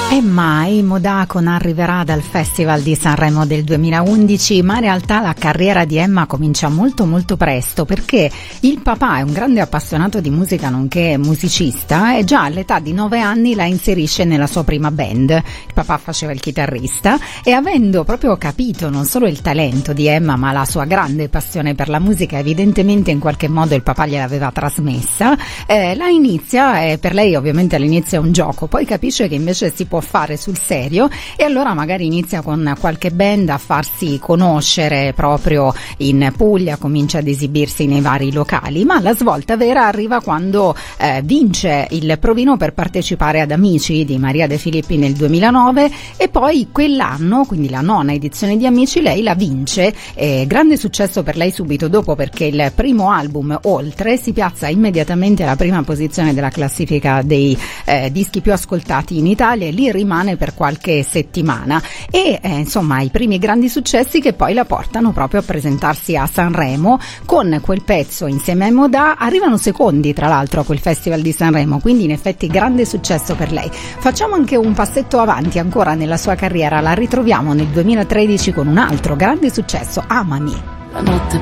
E mai Modaco non arriverà dal Festival di Sanremo del 2011, ma in realtà la carriera di Emma comincia molto molto presto, perché il papà è un grande appassionato di musica nonché musicista e già all'età di 9 anni la inserisce nella sua prima band. Il papà faceva il chitarrista e, avendo proprio capito non solo il talento di Emma ma la sua grande passione per la musica, evidentemente in qualche modo il papà gliel'aveva trasmessa, la inizia, per lei ovviamente all'inizio è un gioco, poi capisce che invece si può fare sul serio e allora magari inizia con qualche band a farsi conoscere proprio in Puglia, comincia ad esibirsi nei vari locali, ma la svolta vera arriva quando vince il provino per partecipare ad Amici di Maria De Filippi nel 2009 e poi quell'anno, quindi la 9ª edizione di Amici, lei la vince, grande successo per lei subito dopo, perché il primo album Oltre si piazza immediatamente alla prima posizione della classifica dei dischi più ascoltati in Italia e lì rimane per qualche settimana e insomma i primi grandi successi che poi la portano proprio a presentarsi a Sanremo con quel pezzo insieme a Modà. Arrivano secondi tra l'altro a quel Festival di Sanremo, quindi in effetti grande successo per lei. Facciamo anche un passetto avanti ancora nella sua carriera, la ritroviamo nel 2013 con un altro grande successo, Amami. La notte